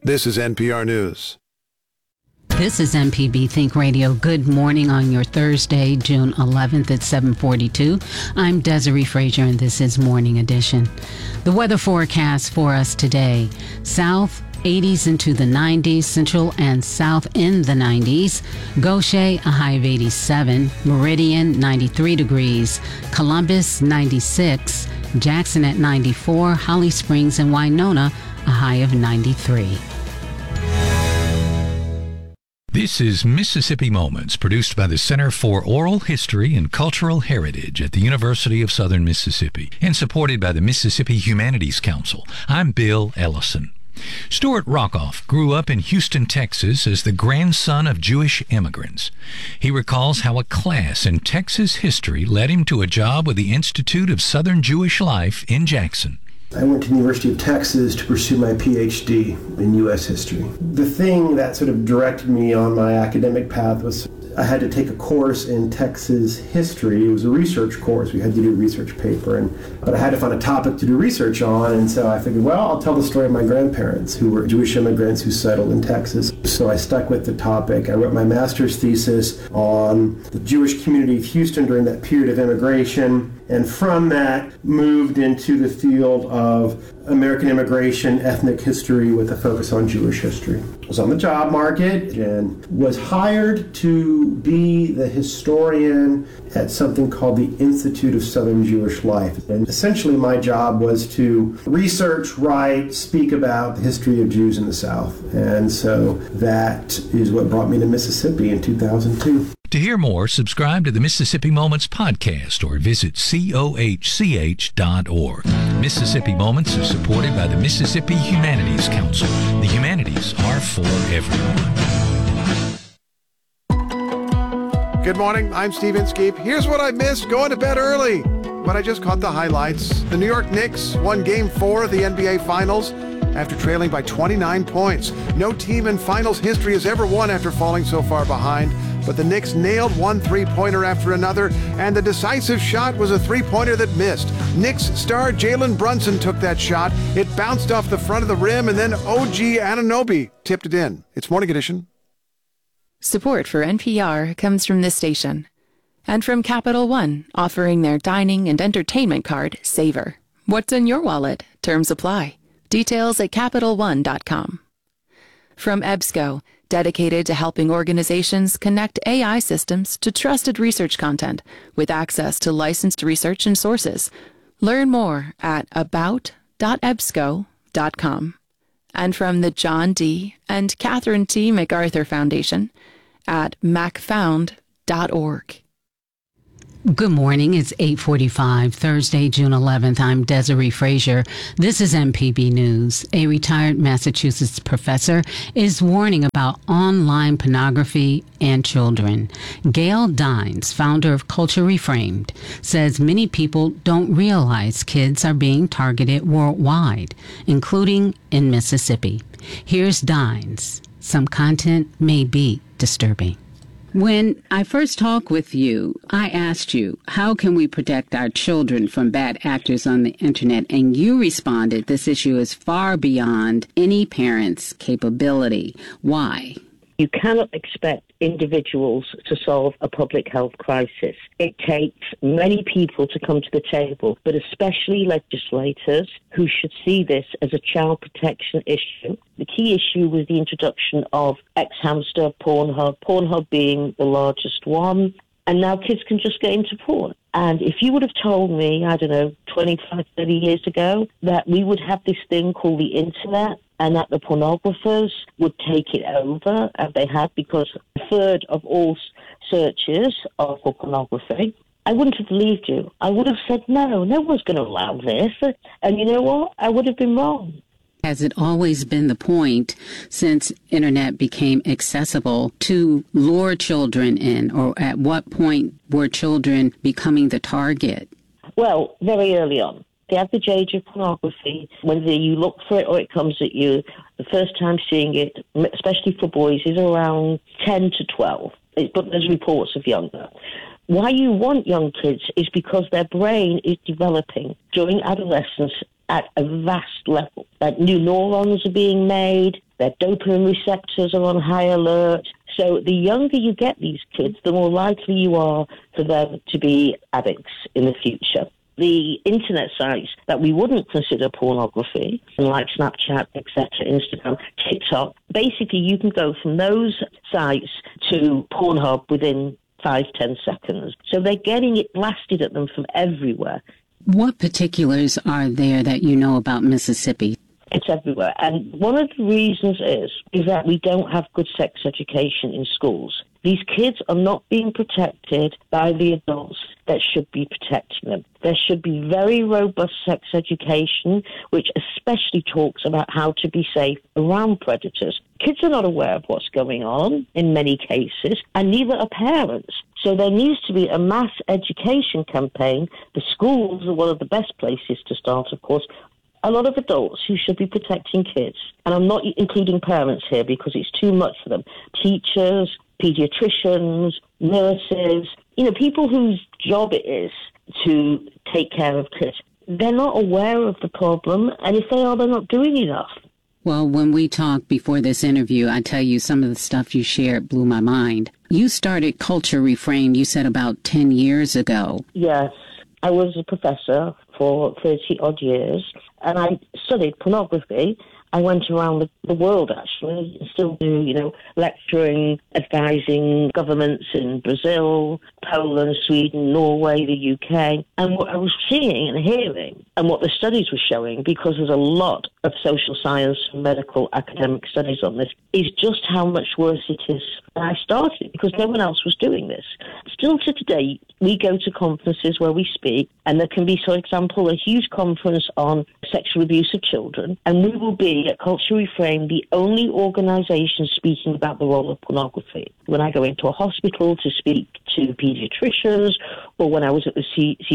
This is NPR News. This is MPB Think Radio. Good morning on your Thursday, June 11th at 7:42. I'm Desiree Frazier, and this is Morning Edition. The weather forecast for us today: South 80s into the 90s, Central and South in the 90s, Gaucher a high of 87, Meridian 93 degrees, Columbus 96, Jackson at 94, Holly Springs and Winona a high of 93. This is Mississippi Moments, produced by the Center for Oral History and Cultural Heritage at the University of Southern Mississippi and supported by the Mississippi Humanities Council. I'm Bill Ellison. Stuart Rockoff grew up in Houston, Texas as the grandson of Jewish immigrants. He recalls how a class in Texas history led him to a job with the Institute of Southern Jewish Life in Jackson. I went to the University of Texas to pursue my PhD in U.S. history. The thing that sort of directed me on my academic path was I had to take a course in Texas history. It was a research course. We had to do a research paper, but I had to find a topic to do research on, and so I figured, well, I'll tell the story of my grandparents who were Jewish immigrants who settled in Texas. So I stuck with the topic. I wrote my master's thesis on the Jewish community of Houston during that period of immigration, and from that moved into the field of American immigration, ethnic history with a focus on Jewish history. I was on the job market and was hired to be the historian at something called the Institute of Southern Jewish Life. And essentially my job was to research, write, speak about the history of Jews in the South. And so that is what brought me to Mississippi in 2002. To hear more, subscribe to the Mississippi Moments podcast or visit cohch.org. Mississippi Moments is supported by the Mississippi Humanities Council. The humanities are for everyone. Good morning, I'm Steve Inskeep. Here's what I missed going to bed early, but I just caught the highlights. The New York Knicks won Game 4 of the NBA Finals after trailing by 29 points. No team in finals history has ever won after falling so far behind, but the Knicks nailed one three-pointer after another, and the decisive shot was a three-pointer that missed. Knicks star Jalen Brunson took that shot. It bounced off the front of the rim, and then OG Anunoby tipped it in. It's Morning Edition. Support for NPR comes from this station and from Capital One, offering their dining and entertainment card, Savor. What's in your wallet? Terms apply. Details at CapitalOne.com. From EBSCO, dedicated to helping organizations connect AI systems to trusted research content with access to licensed research and sources. Learn more at about.ebsco.com. And from the John D. and Catherine T. MacArthur Foundation at macfound.org. Good morning. It's 8:45, Thursday, June 11th. I'm Desiree Frazier. This is MPB News. A retired Massachusetts professor is warning about online pornography and children. Gail Dines, founder of Culture Reframed, says many people don't realize kids are being targeted worldwide, including in Mississippi. Here's Dines. Some content may be disturbing. When I first talked with you, I asked you, how can we protect our children from bad actors on the internet? And you responded, this issue is far beyond any parent's capability. Why? You cannot expect individuals to solve a public health crisis. It takes many people to come to the table, but especially legislators who should see this as a child protection issue. The key issue was the introduction of X-Hamster, Pornhub being the largest one, and now kids can just get into porn. And if you would have told me, 25, 30 years ago, that we would have this thing called the internet, and that the pornographers would take it over, as they have, because a third of all searches are for pornography, I wouldn't have believed you. I would have said, no one's going to allow this. And you know what? I would have been wrong. Has it always been the point, since internet became accessible, to lure children in? Or at what point were children becoming the target? Well, very early on. The average age of pornography, whether you look for it or it comes at you, the first time seeing it, especially for boys, is around 10 to 12. But there's reports of younger. Why you want young kids is because their brain is developing during adolescence at a vast level. New neurons are being made, Their dopamine receptors are on high alert. So the younger you get these kids, the more likely you are for them to be addicts in the future. The internet sites that we wouldn't consider pornography, like Snapchat, etc., Instagram, TikTok, basically you can go from those sites to Pornhub within 5-10 seconds. So they're getting it blasted at them from everywhere. What particulars are there that you know about Mississippi? It's everywhere. And one of the reasons is that we don't have good sex education in schools. These kids are not being protected by the adults that should be protecting them. There should be very robust sex education, which especially talks about how to be safe around predators. Kids are not aware of what's going on in many cases, and neither are parents. So there needs to be a mass education campaign. The schools are one of the best places to start, of course. A lot of adults who should be protecting kids, and I'm not including parents here because it's too much for them, teachers, pediatricians, nurses, people whose job it is to take care of kids. They're not aware of the problem, and if they are, they're not doing enough. Well, when we talked before this interview, I tell you some of the stuff you shared blew my mind. You started Culture Reframed, you said about 10 years ago. Yes. I was a professor for 30-odd years, and I studied pornography. I went around the world, actually, still do, lecturing, advising governments in Brazil, Poland, Sweden, Norway, the UK. And what I was seeing and hearing, and what the studies were showing, because there's a lot of social science and medical academic studies on this, is just how much worse it is. And I started because no one else was doing this. Still to today, we go to conferences where we speak, and there can be, for example, a huge conference on sexual abuse of children, and we will be at Culture Reframed the only organisation speaking about the role of pornography. When I go into a hospital to speak to paediatricians, or when I was at the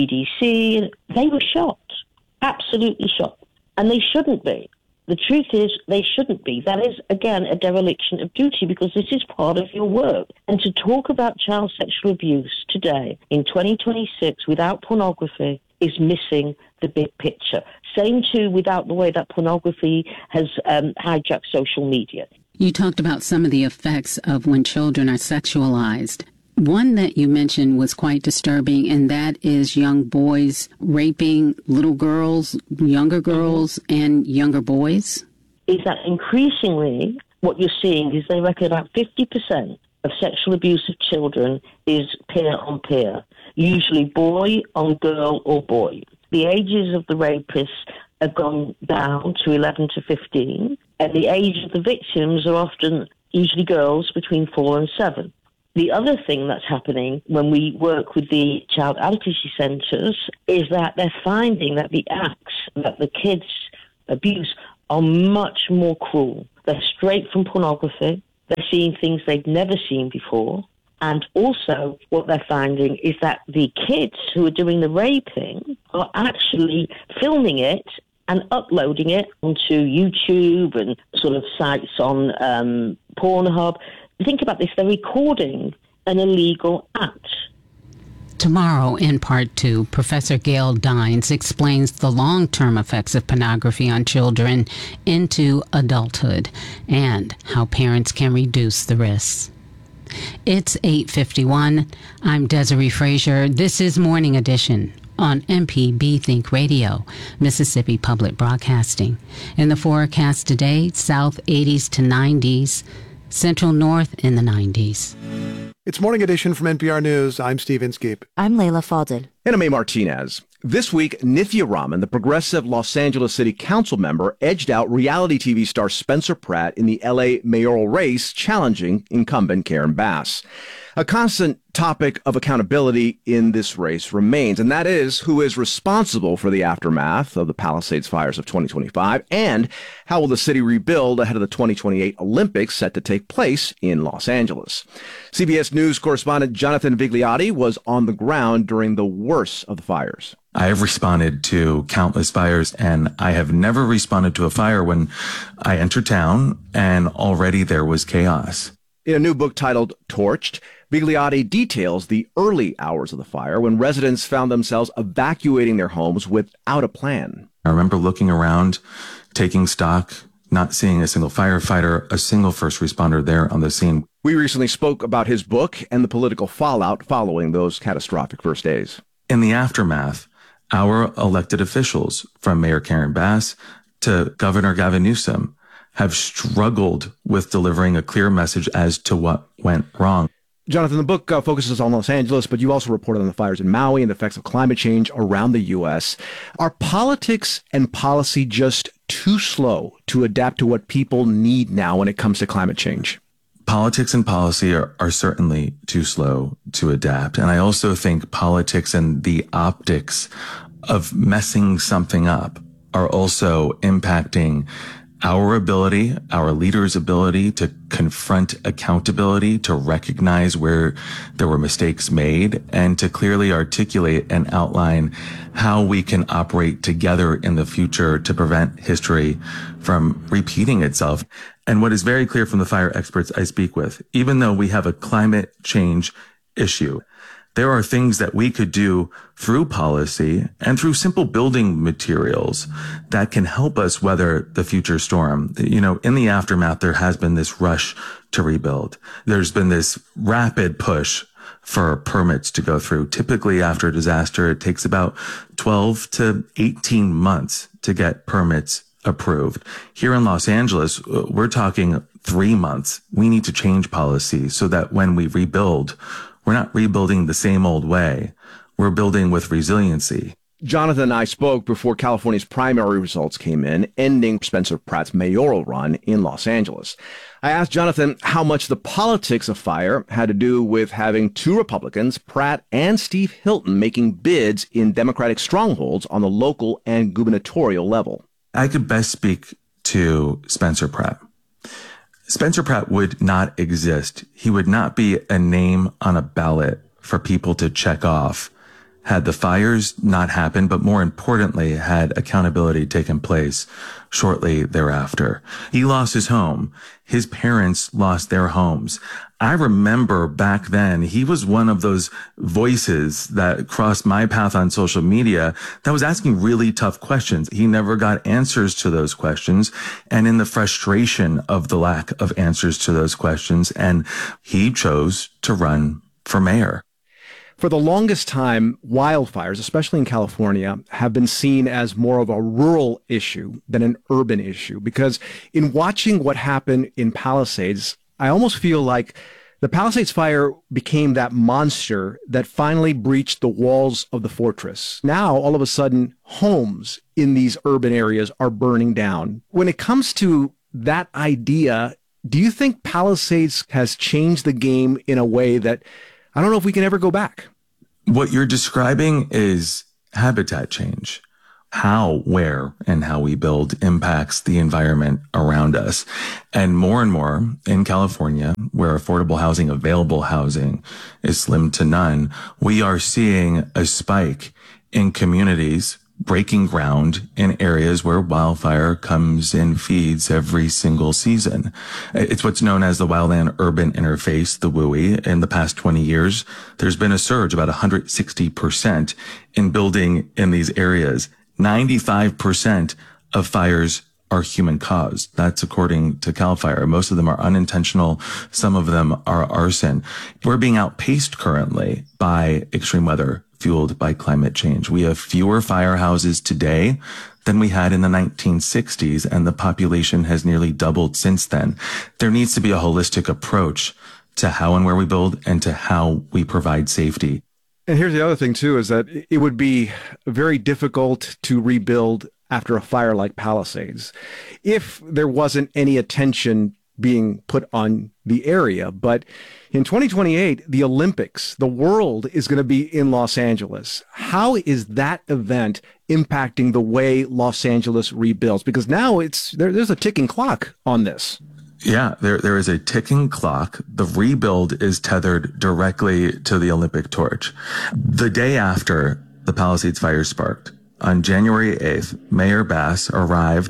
CDC, they were shocked, absolutely shocked, and they shouldn't be. The truth is, they shouldn't be. That is, again, a dereliction of duty because this is part of your work. And to talk about child sexual abuse today, in 2026, without pornography, is missing the big picture. Same, too, without the way that pornography has hijacked social media. You talked about some of the effects of when children are sexualized. One that you mentioned was quite disturbing, and that is young boys raping little girls, younger girls, and younger boys. Is that increasingly what you're seeing is they reckon about 50% of sexual abuse of children is peer on peer, usually boy on girl or boy. The ages of the rapists have gone down to 11 to 15, and the age of the victims are often usually girls between 4 and 7. The other thing that's happening when we work with the child advocacy centres is that they're finding that the acts that the kids abuse are much more cruel. They're straight from pornography. They're seeing things they've never seen before. And also what they're finding is that the kids who are doing the raping are actually filming it and uploading it onto YouTube and sort of sites on Pornhub. Think about this, they're recording an illegal act. Tomorrow, in Part 2, Professor Gail Dines explains the long-term effects of pornography on children into adulthood and how parents can reduce the risks. It's 8:51. I'm Desiree Frazier. This is Morning Edition on MPB Think Radio, Mississippi Public Broadcasting. In the forecast today, south 80s to 90s, central north in the 90s. It's Morning Edition from NPR News. I'm Steve Inskeep. I'm Layla Falded. And I'm A. Martinez. This week, Nithya Raman, the progressive Los Angeles City Council member, edged out reality TV star Spencer Pratt in the L.A. mayoral race, challenging incumbent Karen Bass. A constant topic of accountability in this race remains, and that is who is responsible for the aftermath of the Palisades fires of 2025, and how will the city rebuild ahead of the 2028 Olympics set to take place in Los Angeles. CBS News correspondent Jonathan Vigliotti was on the ground during the worst of the fires. I have responded to countless fires, and I have never responded to a fire when I entered town and already there was chaos. In a new book titled Torched, Vigliotti details the early hours of the fire when residents found themselves evacuating their homes without a plan. I remember looking around, taking stock, not seeing a single firefighter, a single first responder there on the scene. We recently spoke about his book and the political fallout following those catastrophic first days. In the aftermath, our elected officials, from Mayor Karen Bass to Governor Gavin Newsom, have struggled with delivering a clear message as to what went wrong. Jonathan, the book focuses on Los Angeles, but you also reported on the fires in Maui and the effects of climate change around the U.S. Are politics and policy just too slow to adapt to what people need now when it comes to climate change? Politics and policy are certainly too slow to adapt. And I also think politics and the optics of messing something up are also impacting our ability, our leaders' ability to confront accountability, to recognize where there were mistakes made, and to clearly articulate and outline how we can operate together in the future to prevent history from repeating itself. And what is very clear from the fire experts I speak with, even though we have a climate change issue, there are things that we could do through policy and through simple building materials that can help us weather the future storm. You know, in the aftermath, there has been this rush to rebuild. There's been this rapid push for permits to go through. Typically, after a disaster, it takes about 12 to 18 months to get permits approved. Here in Los Angeles, we're talking 3 months. We need to change policy so that when we rebuild, we're not rebuilding the same old way. We're building with resiliency. Jonathan and I spoke before California's primary results came in, ending Spencer Pratt's mayoral run in Los Angeles. I asked Jonathan how much the politics of fire had to do with having two Republicans, Pratt and Steve Hilton, making bids in Democratic strongholds on the local and gubernatorial level. I could best speak to Spencer Pratt. Spencer Pratt would not exist. He would not be a name on a ballot for people to check off had the fires not happened, but more importantly, had accountability taken place shortly thereafter. He lost his home. His parents lost their homes. I remember back then, he was one of those voices that crossed my path on social media that was asking really tough questions. He never got answers to those questions. And in the frustration of the lack of answers to those questions, and he chose to run for mayor. For the longest time, wildfires, especially in California, have been seen as more of a rural issue than an urban issue. Because in watching what happened in Palisades, I almost feel like the Palisades fire became that monster that finally breached the walls of the fortress. Now, all of a sudden, homes in these urban areas are burning down. When it comes to that idea, do you think Palisades has changed the game in a way that I don't know if we can ever go back? What you're describing is habitat change. How, where, and how we build impacts the environment around us. And more in California, where affordable housing, available housing is slim to none, we are seeing a spike in communities breaking ground in areas where wildfire comes in feeds every single season. It's what's known as the wildland-urban interface, the WUI. In the past 20 years, there's been a surge about 160% in building in these areas. 95% of fires are human caused. That's according to CAL FIRE. Most of them are unintentional. Some of them are arson. We're being outpaced currently by extreme weather fueled by climate change. We have fewer firehouses today than we had in the 1960s, and the population has nearly doubled since then. There needs to be a holistic approach to how and where we build and to how we provide safety. And here's the other thing, too, is that it would be very difficult to rebuild after a fire like Palisades if there wasn't any attention being put on the area. But in 2028, the Olympics, the world is going to be in Los Angeles. How is that event impacting the way Los Angeles rebuilds? Because now there's a ticking clock on this. Yeah, there is a ticking clock. The rebuild is tethered directly to the Olympic torch. The day after the Palisades fire sparked, on January 8th, Mayor Bass arrived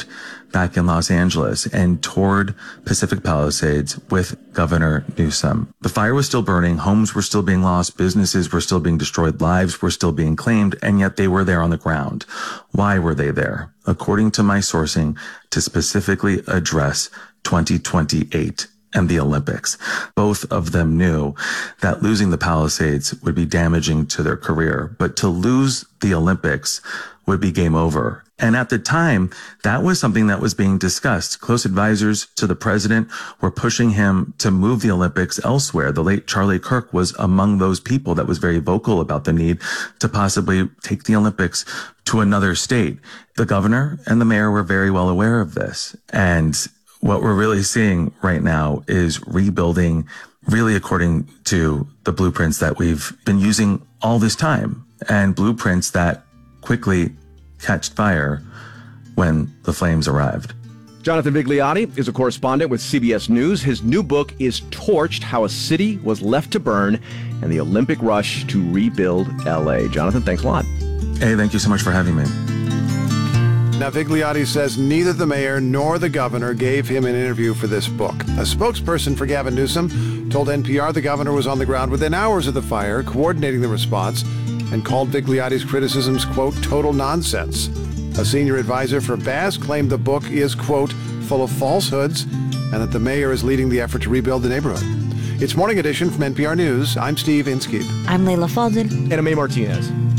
back in Los Angeles and toured Pacific Palisades with Governor Newsom. The fire was still burning, homes were still being lost, businesses were still being destroyed, lives were still being claimed, and yet they were there on the ground. Why were they there? According to my sourcing, to specifically address 2028 and the Olympics. Both of them knew that losing the Palisades would be damaging to their career, but to lose the Olympics would be game over. And at the time, that was something that was being discussed. Close advisors to the president were pushing him to move the Olympics elsewhere. The late Charlie Kirk was among those people that was very vocal about the need to possibly take the Olympics to another state. The governor and the mayor were very well aware of this. And what we're really seeing right now is rebuilding really according to the blueprints that we've been using all this time, and blueprints that quickly catch fire when the flames arrived. Jonathan Vigliotti is a correspondent with CBS News. His new book is Torched: How a City Was Left to Burn and the Olympic Rush to Rebuild LA. Jonathan, thanks a lot. Hey, thank you so much for having me. Now, Vigliotti says neither the mayor nor the governor gave him an interview for this book. A spokesperson for Gavin Newsom told NPR the governor was on the ground within hours of the fire, coordinating the response, and called Vigliotti's criticisms, quote, total nonsense. A senior advisor for Bass claimed the book is, quote, full of falsehoods, and that the mayor is leading the effort to rebuild the neighborhood. It's Morning Edition from NPR News. I'm Steve Inskeep. I'm Layla Falden. And I'm May Martinez.